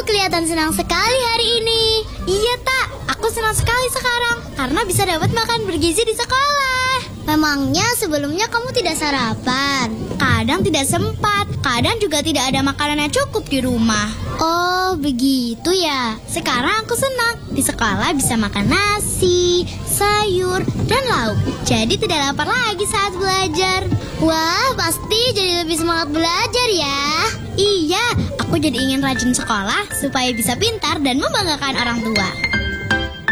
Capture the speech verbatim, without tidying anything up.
kelihatan senang sekali hari ini. Iya, Tak. Aku senang sekali sekarang karena bisa dapat makan bergizi di sekolah. Memangnya sebelumnya kamu tidak sarapan? Kadang tidak sempat, kadang juga tidak ada makanan yang cukup di rumah. Oh, begitu ya. Sekarang aku senang. Di sekolah bisa makan nasi, sayur, dan lauk. Jadi tidak lapar lagi saat belajar. Wah, pasti jadi lebih semangat belajar ya. Iya, aku jadi ingin rajin sekolah supaya bisa pintar dan membanggakan orang tua.